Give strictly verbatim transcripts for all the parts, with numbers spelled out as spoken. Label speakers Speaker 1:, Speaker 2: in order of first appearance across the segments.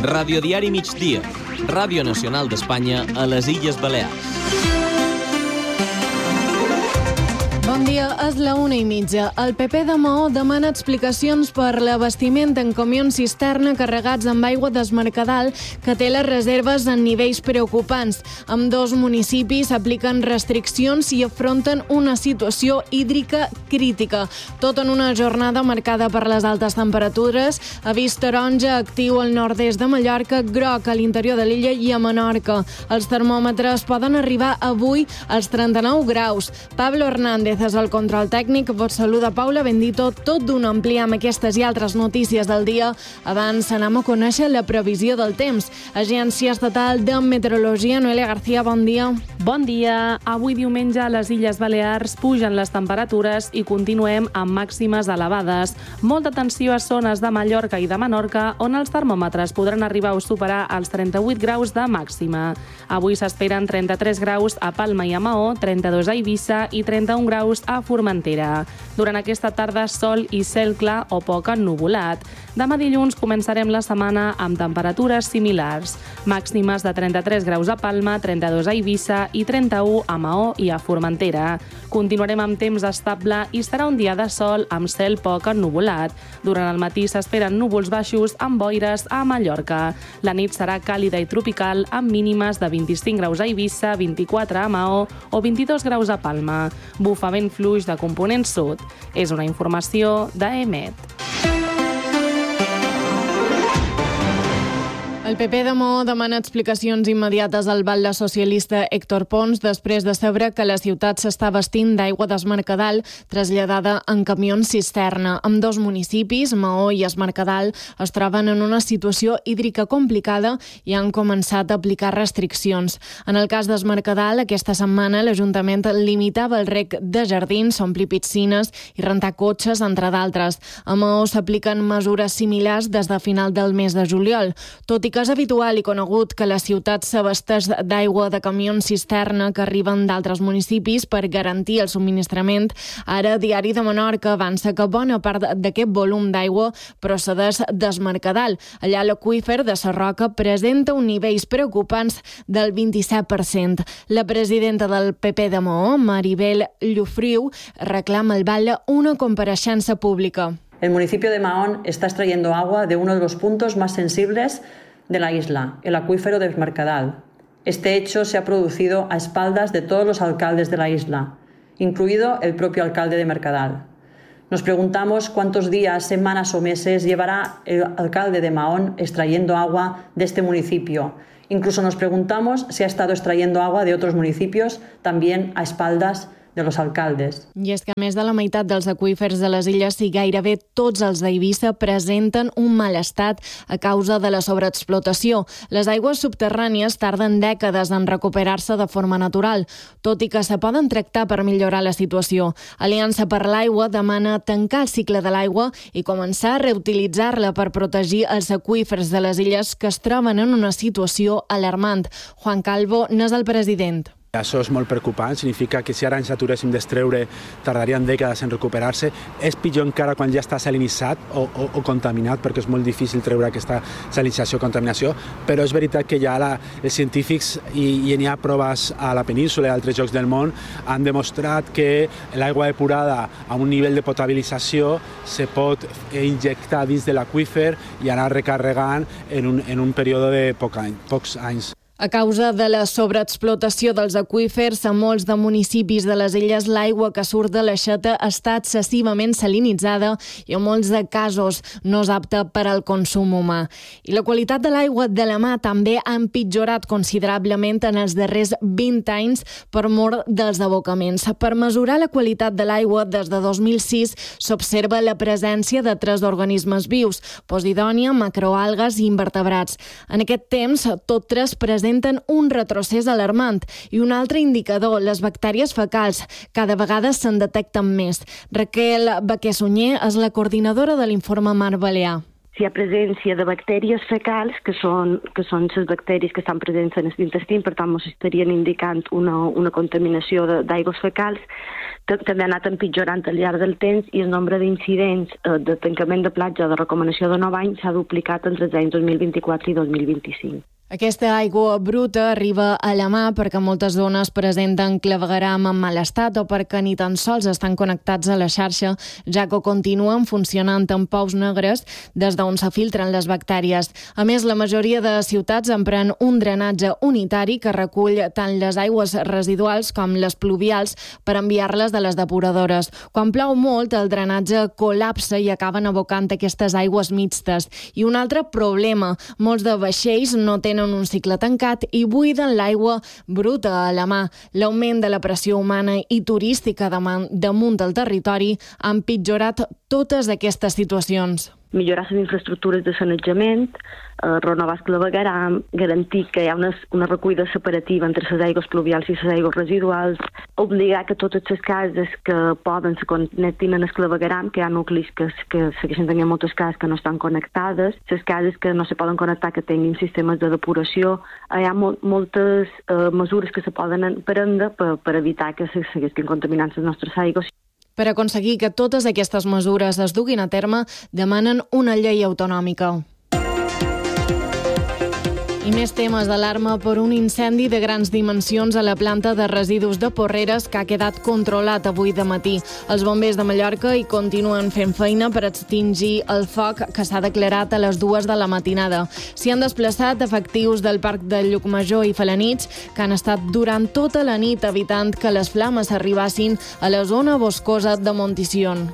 Speaker 1: Radiodiari Migdia, Ràdio Nacional d'Espanya a les Illes Balears.
Speaker 2: Bon dia, és la una i mitja. El P P de Maó demana explicacions per l'abastiment en camions cisterna carregats amb aigua d'Esmercadal, que té les reserves en nivells preocupants. Ambdós municipis apliquen restriccions i afronten una situació hídrica crítica. Tot en una jornada marcada per les altes temperatures, avís taronja actiu al nord-est de Mallorca, groc a l'interior de l'illa i a Menorca. Els termòmetres poden arribar avui als trenta-nou graus. Pablo Hernández és el control tècnic. Vos saluda Paula Bendito. Tot d'un ampliar amb aquestes i altres notícies del dia. Abans anem a conèixer la previsió del temps. Agència Estatal de Meteorologia, Noelia García, bon dia.
Speaker 3: Bon dia. Avui diumenge a les Illes Balears pugen les temperatures i continuem amb màximes elevades. Molta atenció a zones de Mallorca i de Menorca, on els termòmetres podran arribar a superar els trenta-vuit graus de màxima. Avui s'esperen trenta-tres graus a Palma i a Maó, trenta-dos a Eivissa i trenta-un graus a Formentera. Durant aquesta tarda, sol i cel clar o poc ennuvolat. Demà dilluns començarem la setmana amb temperatures similars. Màximes de trenta-tres graus a Palma, trenta-dos a Eivissa i trenta-u a Maó i a Formentera. Continuarem amb temps estable i serà un dia de sol amb cel poc ennuvolat. Durant el matí s'esperen núvols baixos amb boires a Mallorca. La nit serà càlida i tropical amb mínimes de vint-i-cinc graus a Eivissa, vint-i-quatre a Maó o vint-i-dos graus a Palma. Bufa vent fluix de component sud. És una informació d'E M E T.
Speaker 2: El P P de Maó demana explicacions immediates al batlle socialista Héctor Pons després de saber que la ciutat s'està vestint d'aigua d'Esmercadal traslladada en camions cisterna. Ambdós municipis, Maó i Esmercadal, es troben en una situació hídrica complicada i han començat a aplicar restriccions. En el cas d'Esmercadal, aquesta setmana l'Ajuntament limitava el rec de jardins, omplir piscines i rentar cotxes, entre d'altres. A Maó s'apliquen mesures similars des de final del mes de juliol. Tot i que és habitual i conegut que la ciutat s'abasteix d'aigua de camions cisterna que arriben d'altres municipis per garantir el subministrament, ara Diari de Menorca avança que bona part d'aquest volum d'aigua procedeix d'Esmercadal. Allà l'aqüífer de Sarroca presenta uns nivells preocupants del vint-i-set per cent. La presidenta del P P de Maó, Maribel Llufriu, reclama al batlle una compareixença pública.
Speaker 4: El municipio de Mahón está extrayendo agua de uno de los puntos más sensibles de la isla, el acuífero de Esmercadal. Este hecho se ha producido a espaldas de todos los alcaldes de la isla, incluido el propio alcalde de Mercadal. Nos preguntamos cuántos días, semanas o meses llevará el alcalde de Mahón extrayendo agua de este municipio. Incluso nos preguntamos si ha estado extrayendo agua de otros municipios también a espaldas de los alcaldes.
Speaker 2: I és que a més de la meitat dels aqüífers de les illes i gairebé tots els d'Eivissa presenten un mal estat a causa de la sobreexplotació. Les aigües subterrànies tarden dècades en recuperar-se de forma natural, tot i que se poden tractar per millorar la situació. Aliança per l'Aigua demana tancar el cicle de l'aigua i començar a reutilitzar-la per protegir els aqüífers de les illes que es troben en una situació alarmant. Juan Calvo n'és el president.
Speaker 5: Això és molt preocupant, significa que si ara ens aturéssim d'extreure tardarien dècades en recuperar-se. És pitjor encara quan ja està salinitzat o, o, o contaminat, perquè és molt difícil treure aquesta salinització o contaminació, però és veritat que ja la, els científics, i, i n'hi ha proves a la península i a altres llocs del món, han demostrat que l'aigua depurada a un nivell de potabilització se pot injectar dins de l'aqüífer i anar recarregant en un, en un període de poc any, pocs anys.
Speaker 2: A causa de la sobreexplotació dels aqüífers, a molts de municipis de les illes l'aigua que surt de l'aixeta està excessivament salinitzada i en molts de casos no és apta per al consum humà. I la qualitat de l'aigua de la mà també ha empitjorat considerablement en els darrers vint anys per mor dels abocaments. Per mesurar la qualitat de l'aigua des de dos mil sis s'observa la presència de tres organismes vius, posidònia, macroalgues i invertebrats. En aquest temps, tots tres presenten un retrocés alarmant i un altre indicador, les bactèries fecals. Cada vegada se'n detecten més. Raquel Baquer-Sunyer és la coordinadora de l'Informe Mar Balear.
Speaker 6: si hi ha presència de bactèries fecals, que són, que són les bactèries que estan presents en l'intestí, per tant, ens estarien indicant una, una contaminació d'aigües fecals, també ha anat empitjorant al llarg del temps i el nombre d'incidents de tancament de platja o de recomanació de nou anys s'ha duplicat entre els anys dos mil vint-i-quatre i dos mil vint-i-cinc.
Speaker 2: Aquesta aigua bruta arriba a la mà perquè moltes zones presenten clavegueram en mal estat o perquè ni tan sols estan connectats a la xarxa, ja que continuen funcionant amb pous negres des d'on se filtren les bactèries. A més, la majoria de ciutats empren un drenatge unitari que recull tant les aigües residuals com les pluvials per enviar-les de les depuradores. Quan plou molt, el drenatge col·lapsa i acaben abocant aquestes aigües mixtes. I un altre problema, molts de vaixells no tenen un cicle tancat i buiden l'aigua bruta a la mà. L'augment de la pressió humana i turística damunt del territori ha empitjorat totes aquestes situacions.
Speaker 6: Millorar les infraestructures de sanejament, eh, renovar el clavegueram, garantir que hi ha una, una recollida separativa entre les aigües pluvials i les aigües residuals, obligar que totes les cases que poden se connectin en el clavegueram, que hi ha nuclis que, que segueixen tenint moltes cases que no estan connectades, les cases que no se poden connectar que tinguin sistemes de depuració. Hi ha mol, moltes eh, mesures que se poden prendre per, per evitar que se segueixin contaminant les nostres aigües.
Speaker 2: Per aconseguir que totes aquestes mesures es duguin a terme, demanen una llei autonòmica. I més temes d'alarma per un incendi de grans dimensions a la planta de residus de Porreres que ha quedat controlat avui de matí. Els bombers de Mallorca hi continuen fent feina per extingir el foc que s'ha declarat a les dues de la matinada. S'hi han desplaçat efectius del Parc de Llucmajor i Felanitx que han estat durant tota la nit evitant que les flames arribassin a la zona boscosa de Monticion.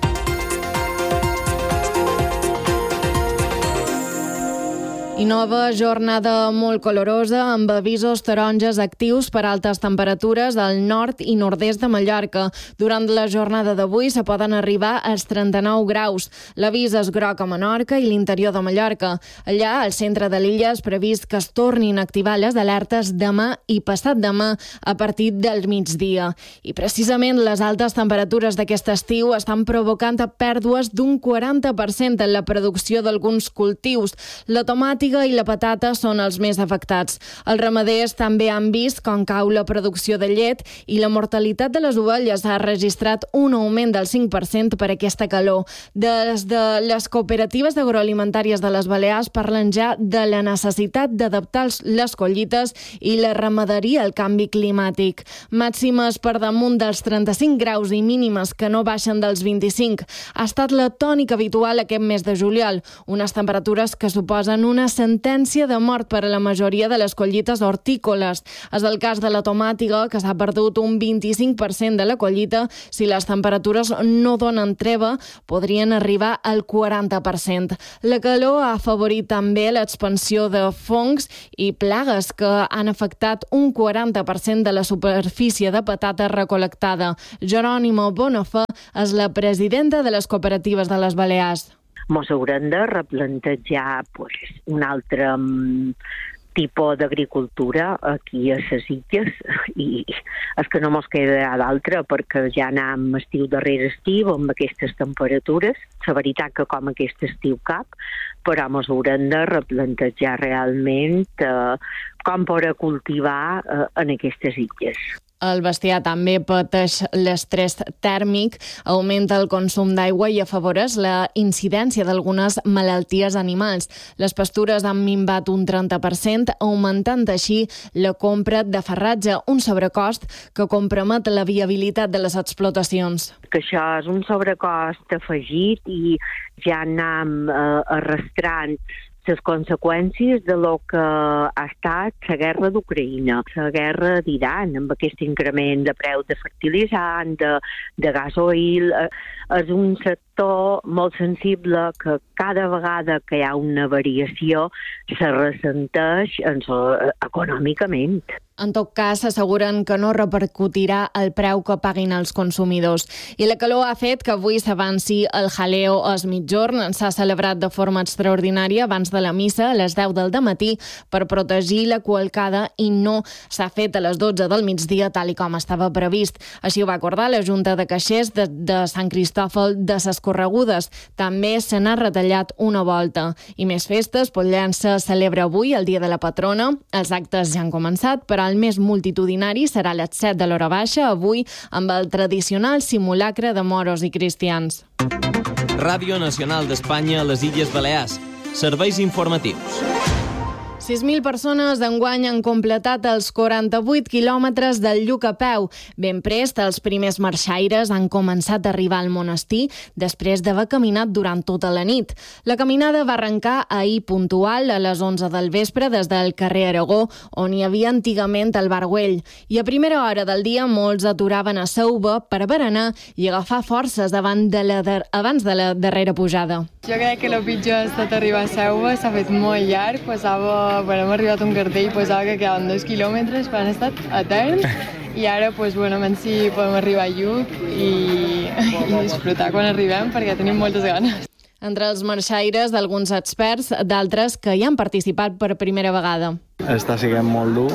Speaker 2: I nova jornada molt calorosa amb avisos taronges actius per altes temperatures al nord i nord-est de Mallorca. Durant la jornada d'avui se poden arribar als trenta-nou graus. L'avís és groc a Menorca i l'interior de Mallorca. Allà, al centre de l'illa, és previst que es tornin a activar les alertes demà i passat demà a partir del migdia. I precisament les altes temperatures d'aquest estiu estan provocant pèrdues d'un quaranta per cent en la producció d'alguns cultius. La tomàtica i la patata són els més afectats. Els ramaders també han vist com cau la producció de llet i la mortalitat de les ovelles ha registrat un augment del cinc per cent per aquesta calor. Des de les cooperatives agroalimentàries de les Balears parlen ja de la necessitat d'adaptar les collites i la ramaderia al canvi climàtic. Màximes per damunt dels trenta-cinc graus i mínimes que no baixen dels vint-i-cinc. Ha estat la tònica habitual aquest mes de juliol, unes temperatures que suposen una sentència de mort per a la majoria de les collites hortícoles. És el cas de la tomàtica, que s'ha perdut un vint-i-cinc per cent de la collita. Si les temperatures no donen treva, podrien arribar al quaranta per cent. La calor ha afavorit també l'expansió de fongs i plagues que han afectat un quaranta per cent de la superfície de patata recol·lectada. Jerónimo Bonafé és la presidenta de les cooperatives de les Balears.
Speaker 7: Mos haurem de replantejar pues, un altre um, tipus d'agricultura aquí a les illes i és que no mos queda d'altra perquè ja anem estiu darrere estiu amb aquestes temperatures. La veritat que com aquest estiu cap, però mos haurem de replantejar realment eh, com poder cultivar eh, en aquestes illes.
Speaker 2: El bestiar també pateix l'estrès tèrmic, augmenta el consum d'aigua i afavoreix la incidència d'algunes malalties animals. Les pastures han minvat un trenta per cent, augmentant així la compra de farratge, un sobrecost que compromet la viabilitat de les explotacions.
Speaker 7: Que això és un sobrecost afegit i ja anem eh, arrastrant les conseqüències de lo que ha estat la guerra d'Ucraïna, la guerra d'Iran, amb aquest increment de preu de fertilitzant, de, de gasoil. És un sector molt sensible que cada vegada que hi ha una variació se ressenteix econòmicament.
Speaker 2: En tot cas, s'asseguren que no repercutirà el preu que paguin els consumidors. I la calor ha fet que avui s'avanci el jaleo a mitjorn. S'ha celebrat de forma extraordinària abans de la missa a les deu del dematí per protegir la cavalcada i no s'ha fet a les dotze del migdia tal i com estava previst. Així ho va acordar la Junta de Caixers de, de Sant Cristòfol de ses corregudes. També se n'ha retallat una volta. I més festes, Pollença celebra avui el Dia de la Patrona. Els actes ja han començat, però el més multitudinari serà a les set de l'hora baixa, avui, amb el tradicional simulacre de moros i cristians.
Speaker 1: Ràdio Nacional d'Espanya a les Illes Balears. Serveis informatius.
Speaker 2: sis mil persones d'enguany han completat els quaranta-vuit quilòmetres del Lluc a peu. Ben prest, els primers marxaires han començat a arribar al monestir després d'haver caminat durant tota la nit. La caminada va arrencar ahir puntual a les onze del vespre des del carrer Aragó, on hi havia antigament el Bar Güell. I a primera hora del dia molts aturaven a Seuva per berenar i agafar forces davant de la de... abans de la darrera pujada.
Speaker 8: Jo crec que el pitjor ha estat arribar a Seuva, s'ha fet molt llarg, passava, bueno, hem arribat a un cartell, posava que quedaven dos quilòmetres, però han estat eterns, i ara, pues, bueno, menys si podem arribar a Lluc i, i disfrutar quan arribem, perquè tenim moltes ganes.
Speaker 2: Entre els marxaires d'alguns experts, d'altres que hi han participat per primera vegada.
Speaker 9: Està sent molt dur.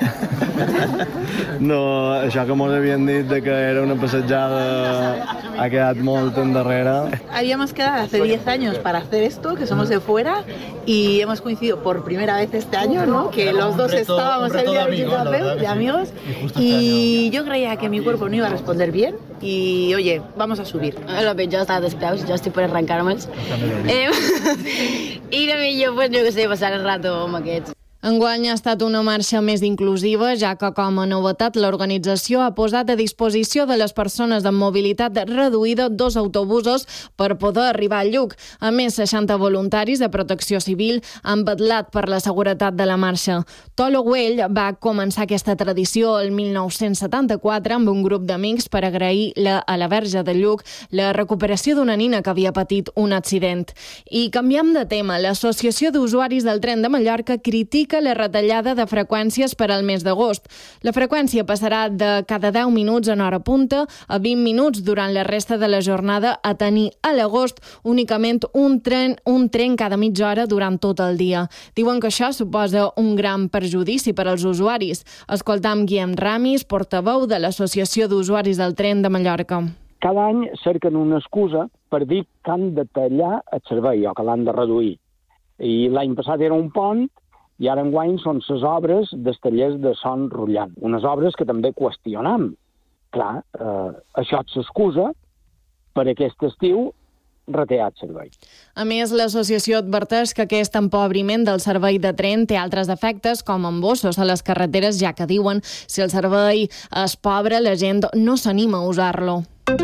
Speaker 9: No, això que ens havien dit de que era una passejada ha quedat molt endarrere.
Speaker 10: Habíamos quedado hace diez años para hacer esto, que somos de fuera, y hemos coincidido por primera vez este año, ¿no? Que los dos reto, estábamos el día de amigos, de amigos, y yo creía que mi cuerpo no iba a responder bien, y oye, vamos a subir.
Speaker 11: Lo pitjor està dels peus, jo estic per arrencar-me'ls. Eh, I la millor, pues, jo que sé, passar el rato amb aquests.
Speaker 2: Enguany ha estat una marxa més inclusiva, ja que com a novetat l'organització ha posat a disposició de les persones amb mobilitat reduïda dos autobusos per poder arribar a Lluc. A més, seixanta voluntaris de protecció civil han vetllat per la seguretat de la marxa. Tolo Güell va començar aquesta tradició el mil nou-cents setanta-quatre amb un grup d'amics per agrair la, a la Verge de Lluc la recuperació d'una nina que havia patit un accident. I canviem de tema. L'Associació d'Usuaris del Tren de Mallorca critica la retallada de freqüències per al mes d'agost. La freqüència passarà de cada deu minuts en hora punta a vint minuts durant la resta de la jornada, a tenir a l'agost únicament un tren, un tren cada mitja hora durant tot el dia. Diuen que això suposa un gran perjudici per als usuaris. Escoltam Guillem Ramis, portaveu de l'Associació d'Usuaris del Tren de Mallorca.
Speaker 12: Cada any cerquen una excusa per dir que han de tallar el servei o que l'han de reduir. I l'any passat era un pont, i ara enguany són les obres dels tallers de Son Rullant. Unes obres que també qüestionam. Clar, eh, això és l'excusa per aquest estiu retallar el servei.
Speaker 2: A més, l'associació adverteix que aquest empobriment del servei de tren té altres efectes, com embossos a les carreteres, ja que diuen si el servei és pobre, la gent no s'anima a usar-lo.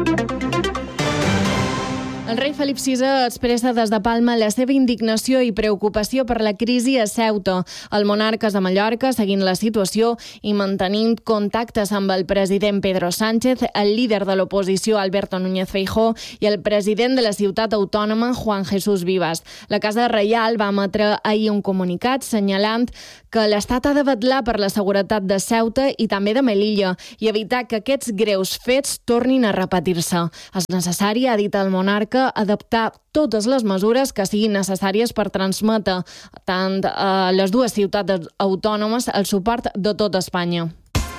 Speaker 2: El rei Felip sisè expressa des de Palma la seva indignació i preocupació per la crisi a Ceuta. El monarca és a Mallorca, seguint la situació i mantenint contactes amb el president Pedro Sánchez, el líder de l'oposició Alberto Núñez Feijóo i el president de la ciutat autònoma Juan Jesús Vivas. La Casa Reial va emetre ahir un comunicat senyalant que l'Estat ha de vetllar per la seguretat de Ceuta i també de Melilla i evitar que aquests greus fets tornin a repetir-se. És necessari, ha dit el monarca, adaptar totes les mesures que siguin necessàries per transmetre tant a les dues ciutats autònomes el suport de tota Espanya.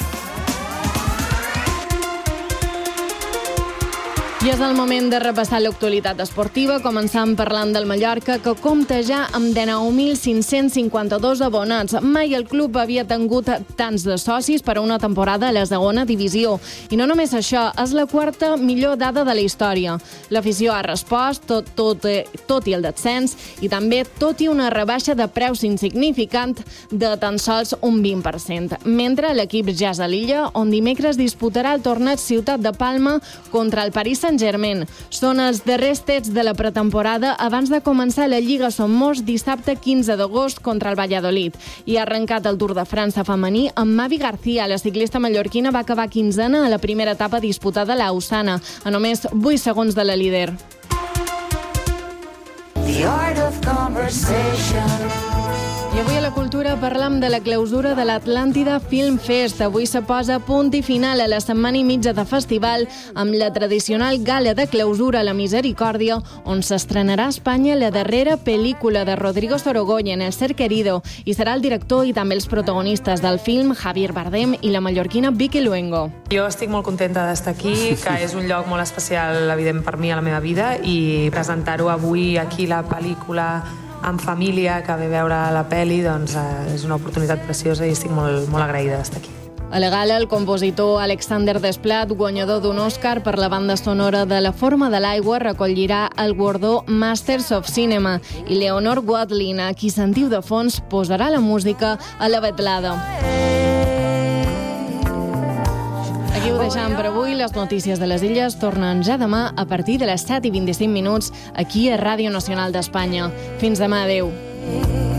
Speaker 2: I és el moment de repassar l'actualitat esportiva, començant parlant del Mallorca, que compta ja amb dinou mil cinc-cents cinquanta-dos abonats. Mai el club havia tingut tants de socis per a una temporada a la segona divisió. I no només això, és la quarta millor dada de la història. L'afició ha respost, tot, tot, tot i el descens, i també tot i una rebaixa de preus insignificant de tan sols un vint per cent. Mentre l'equip ja és a l'illa, on dimecres disputarà el torneig Ciutat de Palma contra el Paris Saint-Germain. Són els darrers tests de la pretemporada abans de començar la Lliga Somos dissabte quinze d'agost contra el Valladolid. I ha arrencat el Tour de França femení amb Mavi García. La ciclista mallorquina va acabar quinzena a la primera etapa disputada a Lausana, a només vuit segons de la líder. I avui a la cultura cultura parlam de la clausura de l'Atlàntida Film Fest. Avui se posa punt i final a la setmana i mitja de festival amb la tradicional gala de clausura a la Misericòrdia, on s'estrenarà a Espanya la darrera pel·lícula de Rodrigo Sorogoyen, El ser querido, i serà el director i també els protagonistes del film, Javier Bardem i la mallorquina Vicky Luengo.
Speaker 13: Jo estic molt contenta d'estar aquí, que és un lloc molt especial, evident, per mi a la meva vida, i presentar-ho avui aquí, la pel·lícula en família, que ve veure la pel·li, doncs eh, és una oportunitat preciosa i estic molt, molt agraïda d'estar aquí.
Speaker 2: A la gala, el compositor Alexander Desplat, guanyador d'un Òscar per la banda sonora de La forma de l'aigua, recollirà el guardó Masters of Cinema, i Leonor Watling, a qui sentiu de fons, posarà la música a la vetlada. Aquí ho deixam per avui. Les notícies de les Illes tornen ja demà a partir de les set i vint-i-cinc minuts aquí a Ràdio Nacional d'Espanya. Fins demà, adeu.